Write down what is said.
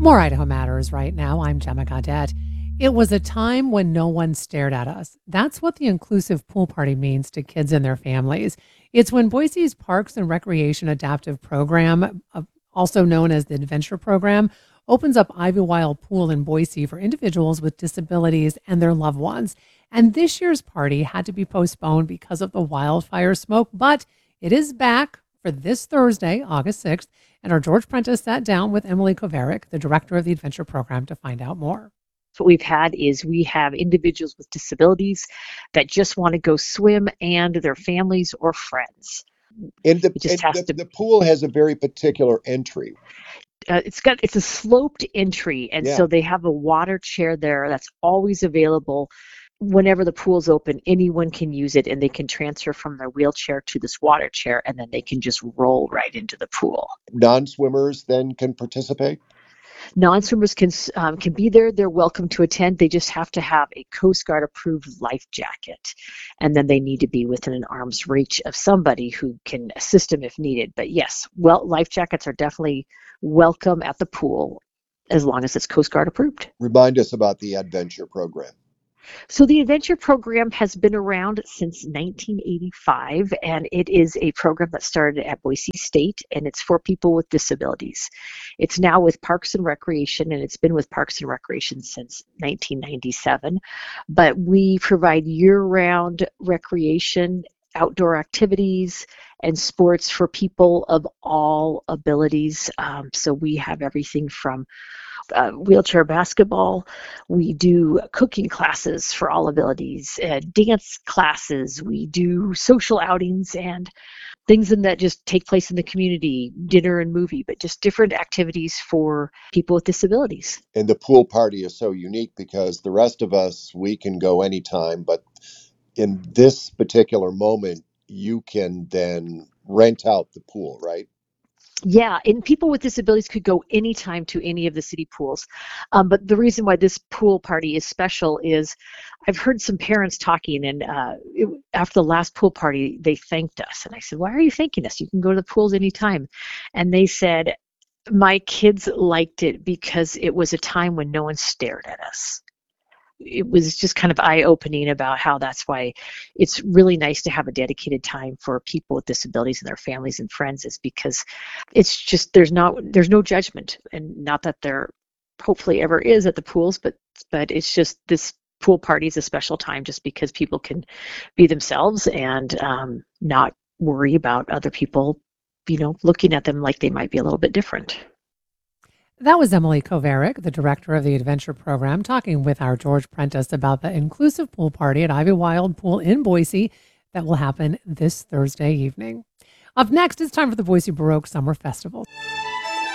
More Idaho Matters right now. I'm Gemma Gaudette. It was a time when no one stared at us. That's what the inclusive pool party means to kids and their families. It's when Boise's Parks and Recreation Adaptive Program, also known as the Adventure Program, opens up Ivywild Pool in Boise for individuals with disabilities and their loved ones. And this year's party had to be postponed because of the wildfire smoke, but it is back for this Thursday, August 6th. And our George Prentice sat down with Emily Kovarik, the director of the Adventure Program, to find out more. What we've had is we have individuals with disabilities that just want to go swim and their families or friends. The pool has a very particular entry. It's a sloped entry, and so they have a water chair there that's always available. Whenever the pool's open, anyone can use it, and they can transfer from their wheelchair to this water chair, and then they can just roll right into the pool. Non-swimmers then can participate? Non-swimmers can be there. They're welcome to attend. They just have to have a Coast Guard approved life jacket, and then they need to be within an arm's reach of somebody who can assist them if needed. But yes, life jackets are definitely welcome at the pool as long as it's Coast Guard approved. Remind us about the Adventure Program. So the Adventure Program has been around since 1985, and it is a program that started at Boise State, and it's for people with disabilities. It's now with Parks and Recreation, and it's been with Parks and Recreation since 1997. But we provide year-round recreation, outdoor activities, and sports for people of all abilities. So we have everything from wheelchair basketball. We do cooking classes for all abilities, dance classes. We do social outings and things that just take place in the community, dinner and movie, but just different activities for people with disabilities. And the pool party is so unique because the rest of us, we can go anytime, but in this particular moment, you can then rent out the pool, right? Yeah, and people with disabilities could go anytime to any of the city pools. But the reason why this pool party is special is I've heard some parents talking, and after the last pool party, they thanked us. And I said, why are you thanking us? You can go to the pools anytime. And they said, my kids liked it because it was a time when no one stared at us. It was just kind of eye-opening about how that's why it's really nice to have a dedicated time for people with disabilities and their families and friends, is because it's just there's no judgment, and not that there hopefully ever is at the pools, but it's just this pool party is a special time just because people can be themselves and not worry about other people, looking at them like they might be a little bit different. That was Emily Kovarik, the director of the Adventure Program, talking with our George Prentice about the inclusive pool party at Ivywild Pool in Boise that will happen this Thursday evening. Up next, it's time for the Boise Baroque Summer Festival.